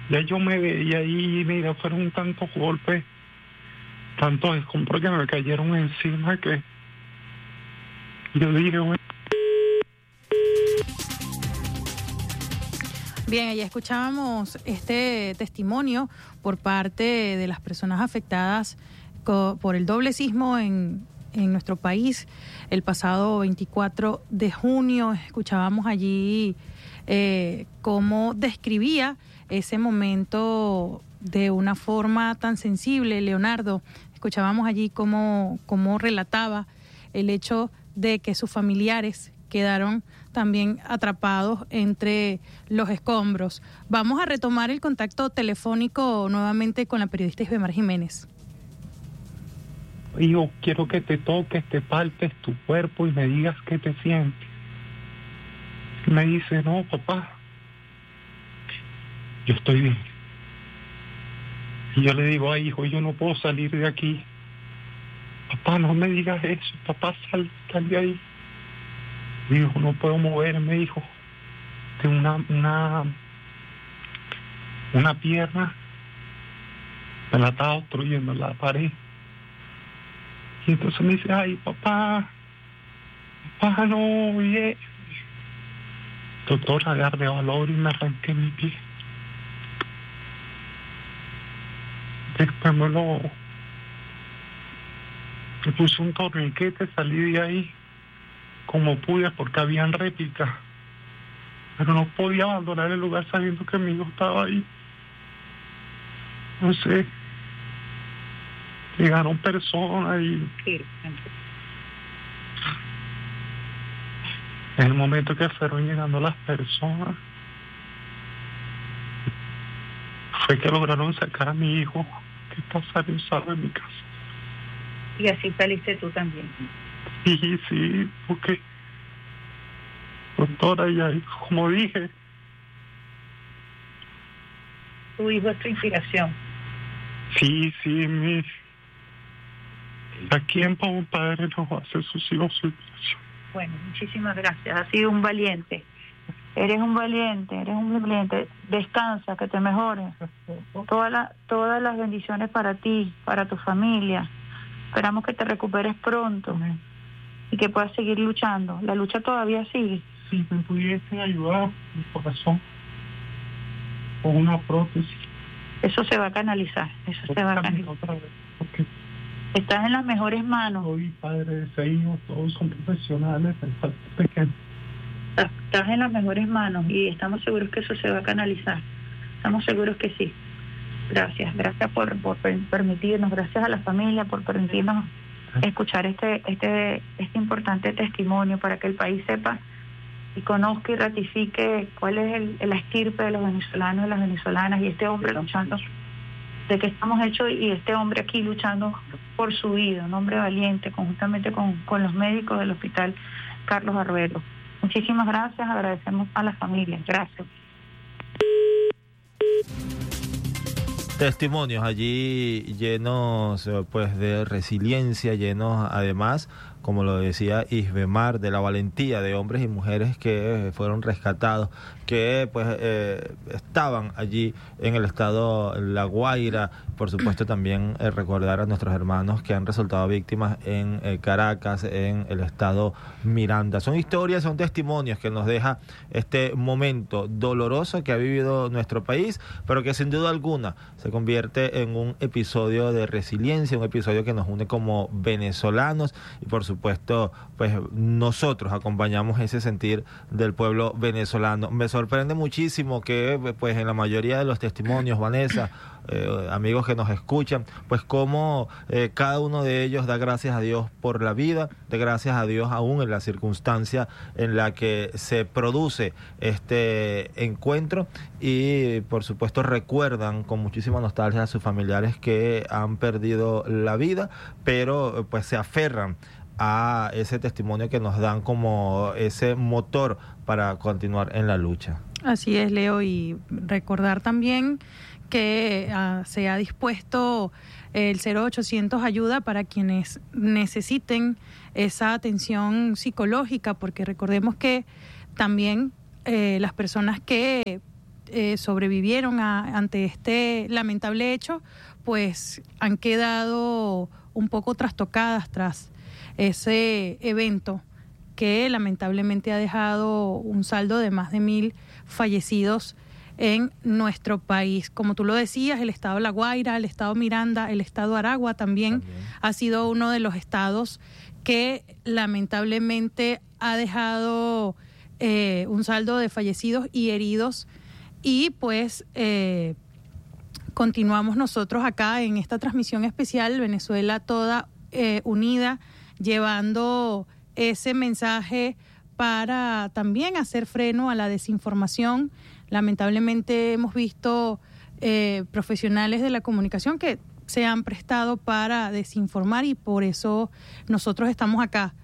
Ya yo me veía ahí, mira, fueron tantos golpes, tantos escombros que me cayeron encima que yo dije, bueno. Bien, allá escuchábamos este testimonio por parte de las personas afectadas por el doble sismo en nuestro país el pasado 24 de junio. Escuchábamos allí cómo describía ese momento de una forma tan sensible, Leonardo. Escuchábamos allí cómo relataba el hecho de que sus familiares quedaron también atrapados entre los escombros. Vamos a retomar el contacto telefónico nuevamente con la periodista Isbemar Jiménez. Hijo, quiero que te toques, te palpes tu cuerpo y me digas qué te sientes. Me dice, no, papá, yo estoy bien. Y yo le digo, ay, hijo, yo no puedo salir de aquí. Papá, no me digas eso, papá, sal de ahí. Dijo, no puedo moverme, hijo. Tengo una pierna, me la estaba obstruyendo la pared. Y entonces me dice, ay, papá, no, oye. Doctor, agarré valor y me arranqué mi pie. Después me puse un torniquete, salí de ahí como pude porque habían réplicas. Pero no podía abandonar el lugar sabiendo que mi hijo estaba ahí. No sé. Llegaron personas y en el momento que fueron llegando las personas fue que lograron sacar a mi hijo que está saliendo salvo en mi casa. Y así saliste tú también. Sí, porque doctora, ya como dije, Tu hijo es tu inspiración. sí, aquí en un padre nos hace sus hijos su inspiración. Bueno, muchísimas gracias. Has sido un valiente. Eres un valiente. Descansa, que te mejores. Todas las bendiciones para ti, para tu familia. Esperamos que te recuperes pronto y que puedas seguir luchando. La lucha todavía sigue. Si me pudiesen ayudar, mi corazón, con una prótesis. Eso se va a canalizar. Otra vez, porque estás en las mejores manos. soy padre de 6 hijos, todos son profesionales, pequeños. Estás en las mejores manos y estamos seguros que eso se va a canalizar. Estamos seguros que sí. Gracias por permitirnos, gracias a la familia por permitirnos escuchar este importante testimonio para que el país sepa y conozca y ratifique cuál es la estirpe de los venezolanos y las venezolanas y este hombre luchando, de qué estamos hechos, y este hombre aquí luchando por su vida, un hombre valiente, conjuntamente con los médicos del hospital Carlos Barbero. Muchísimas gracias, agradecemos a la familia. Gracias. Testimonios allí llenos pues de resiliencia, llenos además, como lo decía Isbemar, de la valentía de hombres y mujeres que fueron rescatados, que pues estaban allí en el estado La Guaira. Por supuesto también recordar a nuestros hermanos que han resultado víctimas en Caracas, en el estado Miranda. Son historias, son testimonios que nos deja este momento doloroso que ha vivido nuestro país, pero que sin duda alguna se convierte en un episodio de resiliencia, un episodio que nos une como venezolanos, y por supuesto pues nosotros acompañamos ese sentir del pueblo venezolano. Me sorprende muchísimo que pues en la mayoría de los testimonios, Vanessa, amigos que nos escuchan, pues como cada uno de ellos da gracias a Dios por la vida, da gracias a Dios aún en la circunstancia en la que se produce este encuentro, y por supuesto recuerdan con muchísima nostalgia a sus familiares que han perdido la vida, pero pues se aferran a ese testimonio que nos dan como ese motor para continuar en la lucha. Así es, Leo, y recordar también que se ha dispuesto el 0800 ayuda para quienes necesiten esa atención psicológica, porque recordemos que también las personas que sobrevivieron ante este lamentable hecho, pues han quedado un poco trastocadas tras ese evento que lamentablemente ha dejado un saldo de más de 1.000 fallecidos en nuestro país. Como tú lo decías, el estado La Guaira, el estado Miranda, el estado Aragua también ha sido uno de los estados que lamentablemente ha dejado un saldo de fallecidos y heridos, y pues continuamos nosotros acá en esta transmisión especial Venezuela Toda Unida, llevando ese mensaje para también hacer freno a la desinformación. Lamentablemente hemos visto profesionales de la comunicación que se han prestado para desinformar, y por eso nosotros estamos acá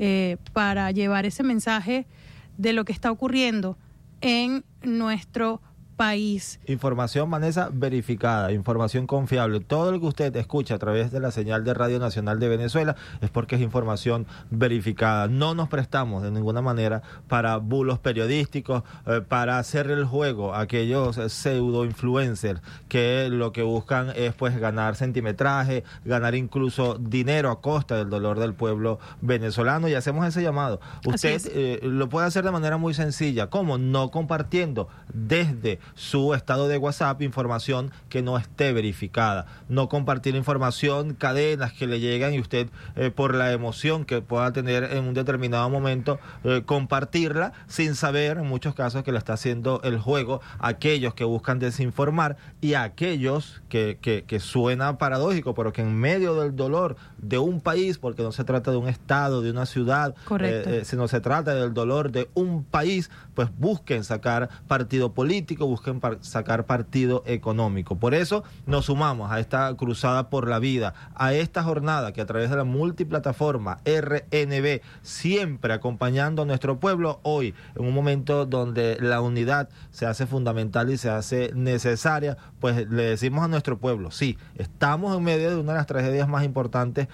para llevar ese mensaje de lo que está ocurriendo en nuestro país. Información, Vanessa, verificada, información confiable. Todo lo que usted escucha a través de la señal de Radio Nacional de Venezuela es porque es información verificada. No nos prestamos de ninguna manera para bulos periodísticos, para hacer el juego a aquellos pseudo-influencers que lo que buscan es pues ganar centimetraje, ganar incluso dinero a costa del dolor del pueblo venezolano, y hacemos ese llamado. Usted lo puede hacer de manera muy sencilla. ¿Cómo? No compartiendo desde su estado de WhatsApp información que no esté verificada. No compartir información, cadenas que le llegan y usted por la emoción que pueda tener en un determinado momento, compartirla sin saber en muchos casos que le está haciendo el juego a aquellos que buscan desinformar y a aquellos que suena paradójico, pero que en medio del dolor de un país, porque no se trata de un estado, de una ciudad, sino se trata del dolor de un país, pues busquen sacar partido político, busquen sacar partido económico. Por eso nos sumamos a esta cruzada por la vida, a esta jornada que a través de la multiplataforma RNB, siempre acompañando a nuestro pueblo, hoy en un momento donde la unidad se hace fundamental y se hace necesaria, pues le decimos a nuestro pueblo, sí, estamos en medio de una de las tragedias más importantes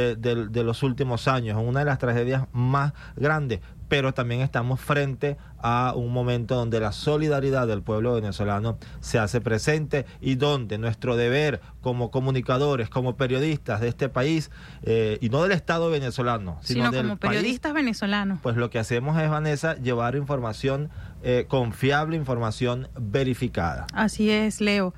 de los últimos años, una de las tragedias más grandes, pero también estamos frente a un momento donde la solidaridad del pueblo venezolano se hace presente y donde nuestro deber como comunicadores, como periodistas de este país, y no del Estado venezolano, sino del como periodistas país, venezolanos, pues lo que hacemos es, Vanessa, llevar información confiable, información verificada. Así es, Leo.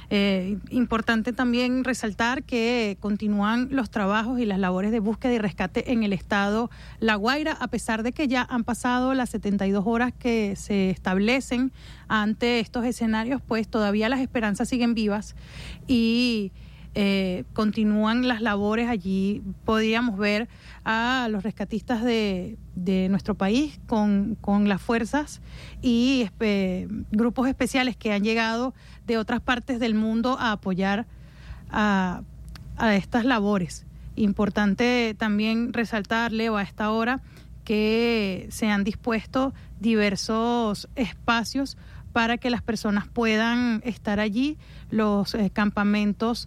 Importante también resaltar que continúan los trabajos y las labores de búsqueda y rescate en el estado La Guaira, a pesar de que ya han pasado las 72 horas que se establecen ante estos escenarios, pues todavía las esperanzas siguen vivas y continúan las labores. Allí podíamos ver a los rescatistas de nuestro país con las fuerzas y grupos especiales que han llegado de otras partes del mundo a apoyar a estas labores. Importante también resaltar, Leo, a esta hora que se han dispuesto diversos espacios para que las personas puedan estar allí, los campamentos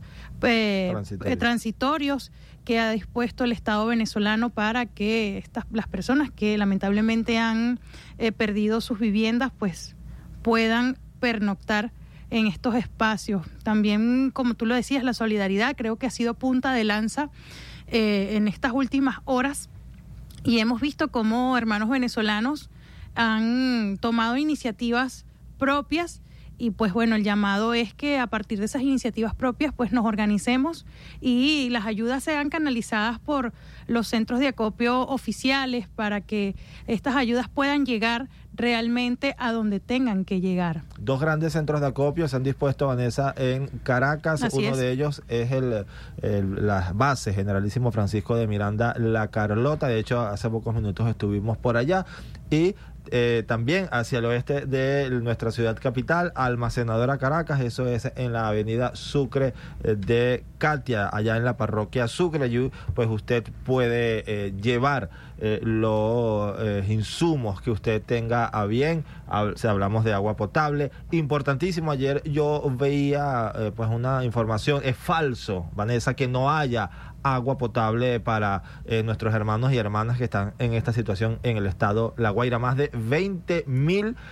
transitorios que ha dispuesto el Estado venezolano para que las personas que lamentablemente han perdido sus viviendas pues puedan pernoctar en estos espacios. También, como tú lo decías, la solidaridad creo que ha sido punta de lanza en estas últimas horas, y hemos visto cómo hermanos venezolanos han tomado iniciativas propias, y pues bueno, el llamado es que a partir de esas iniciativas propias pues nos organicemos y las ayudas sean canalizadas por los centros de acopio oficiales para que estas ayudas puedan llegar realmente a donde tengan que llegar. 2 grandes centros de acopio se han dispuesto, Vanessa, en Caracas. Así Uno es. de ellos es la base Generalísimo Francisco de Miranda, La Carlota. De hecho, hace pocos minutos estuvimos por allá. Y también hacia el oeste de nuestra ciudad capital, Almacenadora Caracas, eso es en la avenida Sucre de Catia, allá en la parroquia Sucre. Allí pues usted puede llevar los insumos que usted tenga a bien. Si hablamos de agua potable, importantísimo. Ayer yo veía pues una información, es falso, Vanessa, que no haya agua potable para nuestros hermanos y hermanas que están en esta situación en el estado La Guaira. Más de 20.000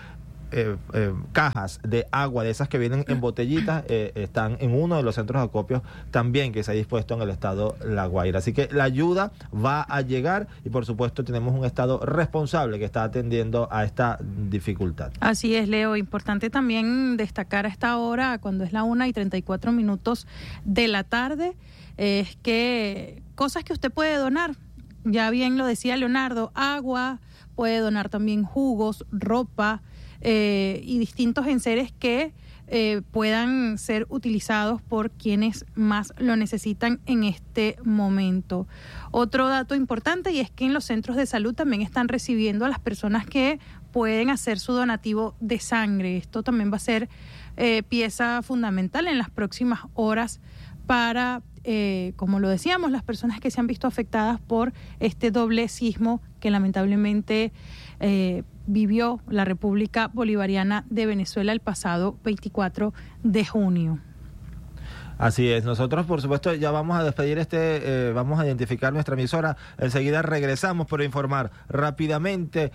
cajas de agua, de esas que vienen en botellitas, están en uno de los centros de acopios también que se ha dispuesto en el estado La Guaira. Así que la ayuda va a llegar y por supuesto tenemos un estado responsable que está atendiendo a esta dificultad. Así es, Leo. Importante también destacar a esta hora, cuando es la 1:34 de la tarde, es que cosas que usted puede donar, ya bien lo decía Leonardo, agua, puede donar también jugos, ropa, y distintos enseres que puedan ser utilizados por quienes más lo necesitan en este momento. Otro dato importante, y es que en los centros de salud también están recibiendo a las personas que pueden hacer su donativo de sangre. Esto también va a ser pieza fundamental en las próximas horas para, como lo decíamos, las personas que se han visto afectadas por este doble sismo que lamentablemente vivió la República Bolivariana de Venezuela el pasado 24 de junio. Así es, nosotros por supuesto ya vamos a despedir vamos a identificar nuestra emisora, enseguida regresamos para informar rápidamente,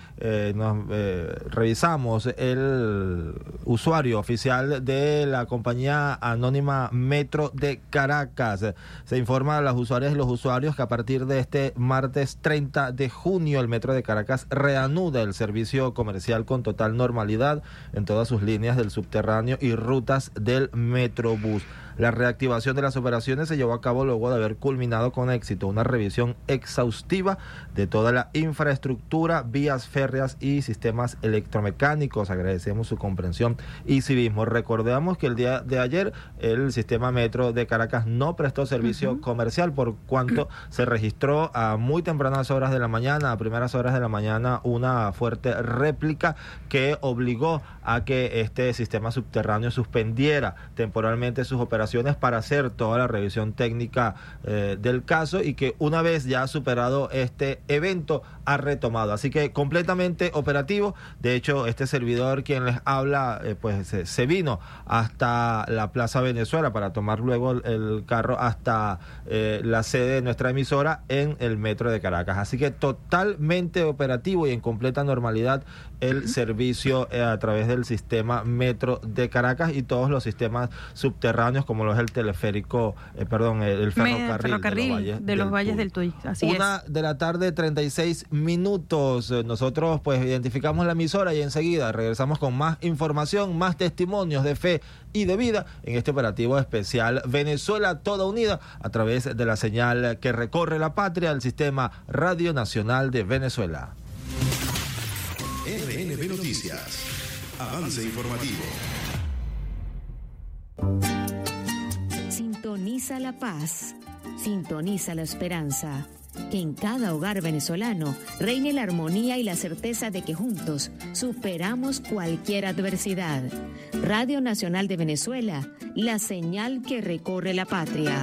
revisamos el usuario oficial de la compañía anónima Metro de Caracas, se informa a las usuarias y los usuarios que a partir de este martes 30 de junio el Metro de Caracas reanuda el servicio comercial con total normalidad en todas sus líneas del subterráneo y rutas del Metrobús. La reactivación de las operaciones se llevó a cabo luego de haber culminado con éxito una revisión exhaustiva de toda la infraestructura, vías férreas y sistemas electromecánicos. Agradecemos su comprensión y civismo. Recordamos que el día de ayer el sistema Metro de Caracas no prestó servicio comercial por cuanto se registró a muy tempranas horas de la mañana, a primeras horas de la mañana, una fuerte réplica que obligó a que este sistema subterráneo suspendiera temporalmente sus operaciones para hacer toda la revisión técnica del caso, y que una vez ya superado este evento ha retomado, así que completamente operativo. De hecho, este servidor quien les habla se vino hasta la Plaza Venezuela para tomar luego el carro hasta la sede de nuestra emisora en el Metro de Caracas, así que totalmente operativo y en completa normalidad el servicio a través del sistema Metro de Caracas y todos los sistemas subterráneos como lo es el teleférico, el ferrocarril de los Valles del Tuy. Así es. 1:36 p.m. Nosotros identificamos la emisora y enseguida regresamos con más información, más testimonios de fe y de vida en este operativo especial Venezuela Toda Unida a través de la señal que recorre la patria, el sistema Radio Nacional de Venezuela. RNB Noticias. Avance informativo. Sintoniza la paz, sintoniza la esperanza, que en cada hogar venezolano reine la armonía y la certeza de que juntos superamos cualquier adversidad. Radio Nacional de Venezuela, la señal que recorre la patria.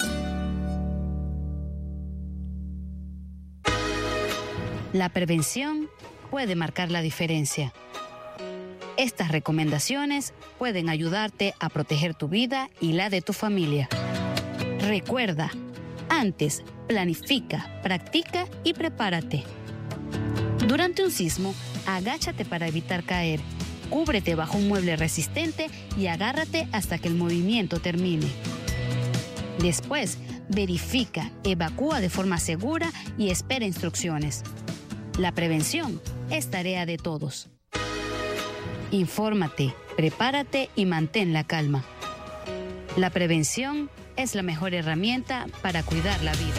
La prevención puede marcar la diferencia. Estas recomendaciones pueden ayudarte a proteger tu vida y la de tu familia. Recuerda, antes, planifica, practica y prepárate. Durante un sismo, agáchate para evitar caer, cúbrete bajo un mueble resistente y agárrate hasta que el movimiento termine. Después, verifica, evacúa de forma segura y espera instrucciones. La prevención es tarea de todos. Infórmate, prepárate y mantén la calma. La prevención es la mejor herramienta para cuidar la vida.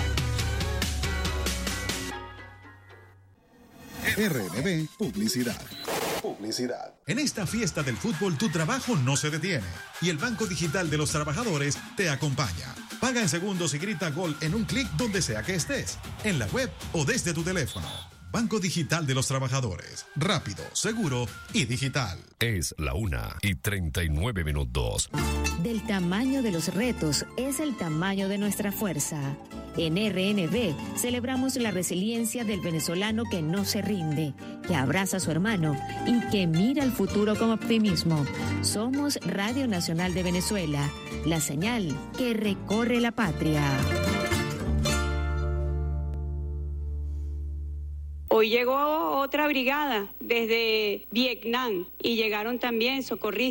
RNB Publicidad. En esta fiesta del fútbol tu trabajo no se detiene y el Banco Digital de los Trabajadores te acompaña. Paga en segundos y grita gol en un clic donde sea que estés, en la web o desde tu teléfono. Banco Digital de los Trabajadores. Rápido, seguro y digital. Es la 1:39 p.m. Del tamaño de los retos es el tamaño de nuestra fuerza. En RNB celebramos la resiliencia del venezolano que no se rinde, que abraza a su hermano y que mira al futuro con optimismo. Somos Radio Nacional de Venezuela, la señal que recorre la patria. Hoy Hoy llegó otra brigada desde Vietnam y llegaron también socorristas.